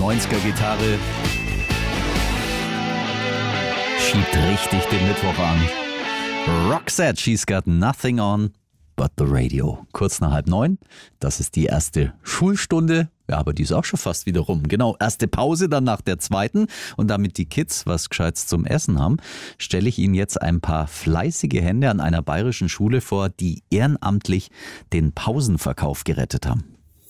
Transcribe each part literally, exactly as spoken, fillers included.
neunziger-Gitarre schiebt richtig den Mittwoch an. Roxette, she's got nothing on but the radio. Kurz nach halb neun, das ist die erste Schulstunde. Ja, aber die ist auch schon fast wieder rum. Genau, erste Pause dann nach der zweiten. Und damit die Kids was Gescheites zum Essen haben, stelle ich Ihnen jetzt ein paar fleißige Hände an einer bayerischen Schule vor, die ehrenamtlich den Pausenverkauf gerettet haben.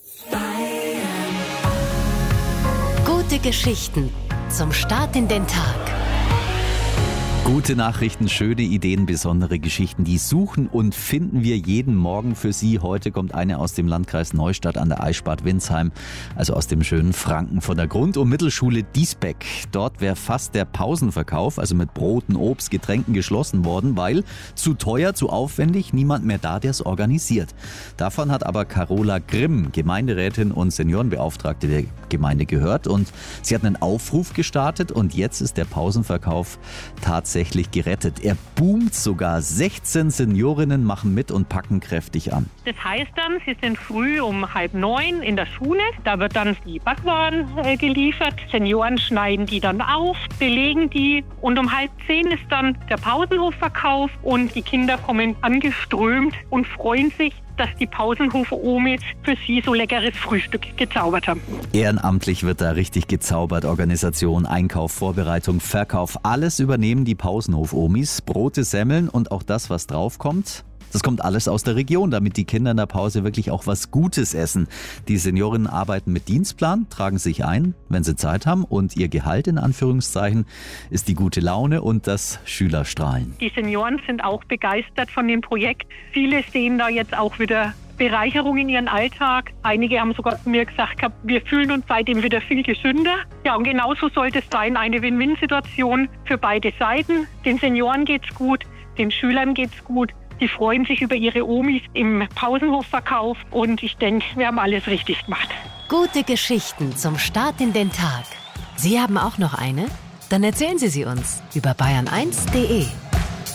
Gute Geschichten zum Start in den Tag. Gute Nachrichten, schöne Ideen, besondere Geschichten, die suchen und finden wir jeden Morgen für Sie. Heute kommt eine aus dem Landkreis Neustadt an der Aichbad-Windsheim, also aus dem schönen Franken, von der Grund- und Mittelschule Diesbeck. Dort wäre fast der Pausenverkauf, also mit Broten, Obst, Getränken geschlossen worden, weil zu teuer, zu aufwendig, niemand mehr da, der es organisiert. Davon hat aber Carola Grimm, Gemeinderätin und Seniorenbeauftragte der Gemeinde, gehört und sie hat einen Aufruf gestartet und jetzt ist der Pausenverkauf tatsächlich gerettet. Er boomt sogar. sechzehn Seniorinnen machen mit und packen kräftig an. Das heißt dann, sie sind früh um halb neun in der Schule. Da wird dann die Backwaren äh, geliefert. Senioren schneiden die dann auf, belegen die. Und um halb zehn ist dann der Pausenhofverkauf. Und die Kinder kommen angeströmt und freuen sich, dass die Pausenhof-Omis für sie so leckeres Frühstück gezaubert haben. Ehrenamtlich wird da richtig gezaubert. Organisation, Einkauf, Vorbereitung, Verkauf, alles übernehmen die Pausenhof-Omis. Brote, Semmeln und auch das, was draufkommt. Das kommt alles aus der Region, damit die Kinder in der Pause wirklich auch was Gutes essen. Die Seniorinnen arbeiten mit Dienstplan, tragen sich ein, wenn sie Zeit haben. Und ihr Gehalt in Anführungszeichen ist die gute Laune und das Schülerstrahlen. Die Senioren sind auch begeistert von dem Projekt. Viele sehen da jetzt auch wieder Bereicherung in ihren Alltag. Einige haben sogar zu mir gesagt, wir fühlen uns seitdem wieder viel gesünder. Ja, und genauso sollte es sein, eine Win-Win-Situation für beide Seiten. Den Senioren geht's gut, den Schülern geht's gut. Die freuen sich über ihre Omis im Pausenhofverkauf und ich denke, wir haben alles richtig gemacht. Gute Geschichten zum Start in den Tag. Sie haben auch noch eine? Dann erzählen Sie sie uns über bayern eins punkt de.